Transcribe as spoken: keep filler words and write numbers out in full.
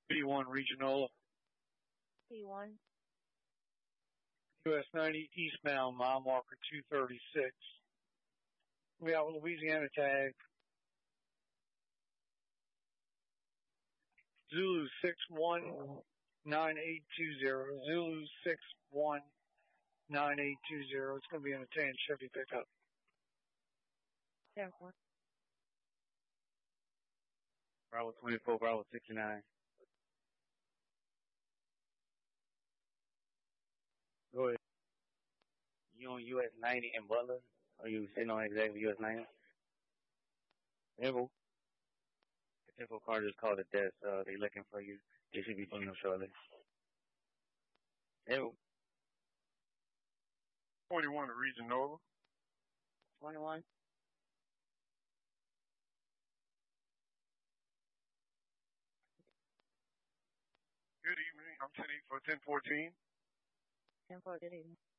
B one Regional. B one. U S ninety eastbound, mile marker two thirty-six. We have Louisiana tag. Zulu six one nine eight two zero. Zulu six one nine eight two zero. It's going to be an attained Chevy pickup. ten four. Bravo twenty-four, Bravo sixty-nine. Go ahead. You on U S ninety in Butler? Or you sitting on exactly U S ninety? Info. The info car just called the desk. Uh, they looking for you. They should be pulling up shortly. Info. twenty-one Regional. twenty-one. Good evening. I'm ten eight for ten fourteen. ten four, good evening.